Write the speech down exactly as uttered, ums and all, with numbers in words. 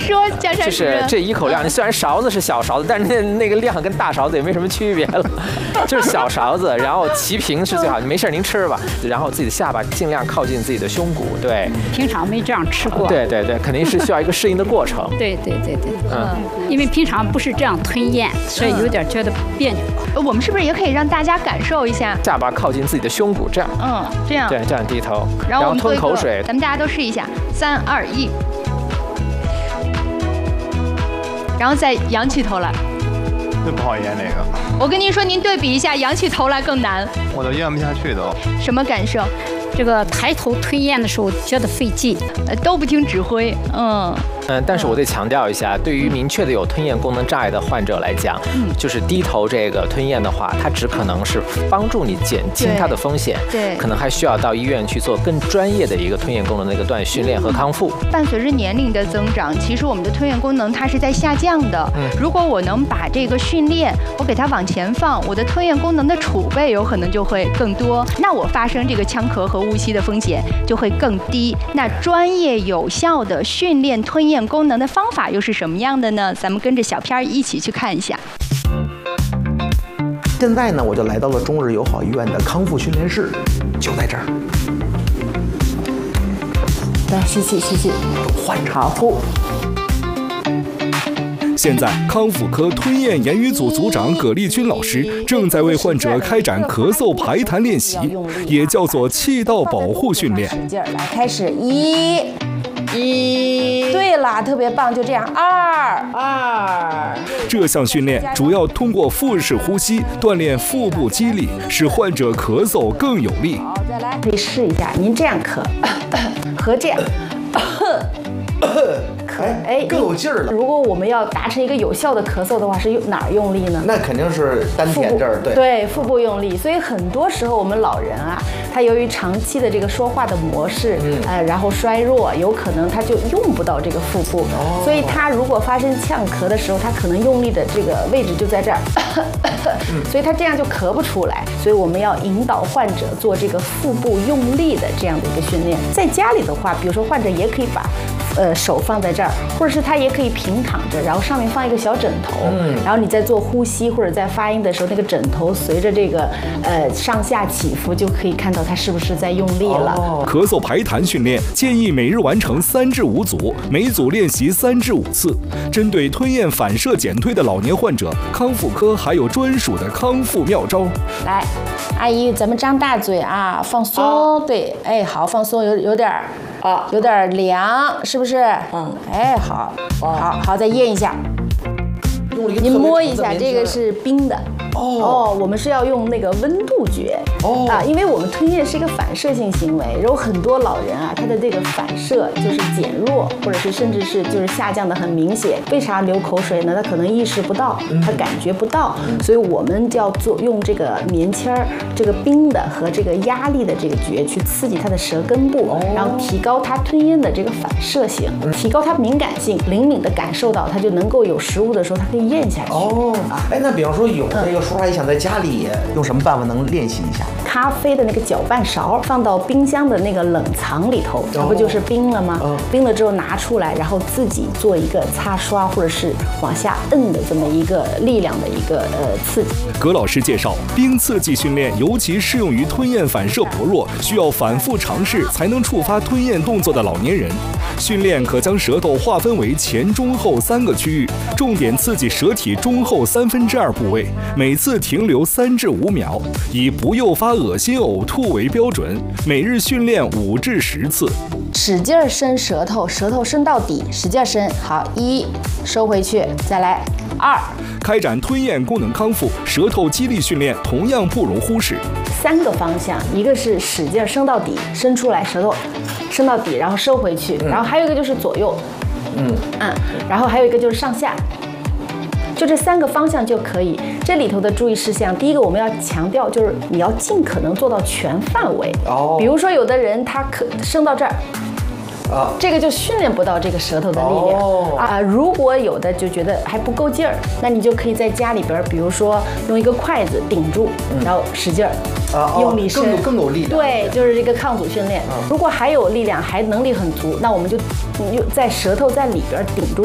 说，江山就是这一口量，你虽然勺子是小勺子，但是那那个量跟大勺子也没什么区别了，就是小勺子，然后齐平是最好。没事您吃吧，然后自己的下巴尽量靠近自己的胸骨，对。 平常没这样吃过。 对对对，肯定是需要一个适应的过程。 对对对对，嗯，因为平常不是这样吞咽，所以有点觉得别扭。 我们是不是也可以让大家感受一下？ 下巴靠近自己的胸骨，这样。 嗯，这样。 对，这样低头， 然后吞口水。 咱们大家都试一下，三二一。然后再仰起头来， 这不好咽那个。 我跟您说，您对比一下，仰起头来更难。 我都咽不下去都。 什么感受？ 这个抬头吞咽的时候觉得费劲， 呃，都不听指挥，嗯。 嗯，但是我得强调一下，对于明确的有吞咽功能障碍的患者来讲，嗯，就是低头这个吞咽的话，它只可能是帮助你减轻它的风险， 对， 可能还需要到医院去做更专业的一个吞咽功能的一个锻训练和康复。 伴随着年龄的增长，其实我们的吞咽功能它是在下降的。嗯，如果我能把这个训练我给它往前放，我的吞咽功能的储备有可能就会更多，那我发生这个呛咳和误吸的风险就会更低。那专业有效的训练吞咽功能的方法又是什么样的呢？咱们跟着小片一起去看一下。 现在呢，我就来到了中日友好医院的康复训练室，就在这儿。 来，吸气，吸气， 换好，呼。 现在，康复科吞咽言语组组长葛丽君老师正在为患者开展咳嗽排痰练习，也叫做气道保护训练。 使劲儿，来，开始，一。一，对了，特别棒，就这样。二二， 这项训练主要通过腹式呼吸锻炼腹部肌力，使患者咳嗽更有力。 好，再来，可以试一下，您这样咳，和这样。 哎，更有劲儿了。 如果我们要达成一个有效的咳嗽的话，是用哪儿用力呢？ 那肯定是丹田这儿，对对，腹部用力。所以很多时候我们老人啊，他由于长期的这个说话的模式，嗯、呃，然后衰弱，有可能他就用不到这个腹部。哦、所以他如果发生呛咳的时候，他可能用力的这个位置就在这儿，嗯、所以他这样就咳不出来。所以我们要引导患者做这个腹部用力的这样的一个训练。在家里的话，比如说患者也可以把。呃，手放在这儿，或者是他也可以平躺着，然后上面放一个小枕头，嗯，然后你在做呼吸或者在发音的时候，那个枕头随着这个呃上下起伏，就可以看到他是不是在用力了。 哦、咳嗽排痰训练建议每日完成三至五组，每组练习三至五次。针对吞咽反射减退的老年患者，康复科还有专属的康复妙招。 来，阿姨，咱们张大嘴啊，放松，啊、对，哎，好，放松，有有点儿。啊，有点凉，是不是？嗯，哎，好，好，好，再咽一下。您摸一下，这个是冰的。哦哦，我们是要用那个温度觉。哦啊，因为我们吞咽是一个反射性行为，有很多老人啊，他的这个反射就是减弱，或者是甚至是就是下降的很明显。为啥流口水呢？他可能意识不到，他感觉不到，嗯、所以我们就要做用这个棉签儿，这个冰的和这个压力的这个觉去刺激他的舌根部，哦、然后提高他吞咽的这个反射性，嗯、提高他敏感性，灵敏的感受到，他就能够有食物的时候，他可以咽下去。 哦，哎，那比方说有这个叔叔阿姨想在家里用什么办法能练习一下？ 咖啡的那个搅拌勺放到冰箱的那个冷藏里头，它不就是冰了吗？哦、冰了之后拿出来，然后自己做一个擦刷或者是往下摁的这么一个力量的一个呃刺激。 葛老师介绍，冰刺激训练尤其适用于吞咽反射薄弱、需要反复尝试才能触发吞咽动作的老年人。训练可将舌头划分为前、中、后三个区域，重点刺激舌体中后三分之二部位，每次停留三至五秒，以不诱发恶心呕吐为标准。每日训练五至十次。 使劲伸舌头，舌头伸到底，使劲伸。好，一，收回去，再来。二， 开展吞咽功能康复，舌头肌力训练同样不容忽视。 三个方向，一个是使劲伸到底，伸出来，舌头伸到底，然后收回去，嗯、然后还有一个就是左右，嗯嗯，然后还有一个就是上下。就这三个方向就可以。这里头的注意事项，第一个我们要强调就是你要尽可能做到全范围。哦。比如说有的人他可伸到这儿。啊，这个就训练不到这个舌头的力量、哦、啊。如果有的就觉得还不够劲儿，那你就可以在家里边，比如说用一个筷子顶住，嗯、然后使劲儿、啊、用力伸， 更有更有力量。 对，就是这个抗阻训练。嗯、如果还有力量，还能力很足，那我们就用在舌头在里边顶住。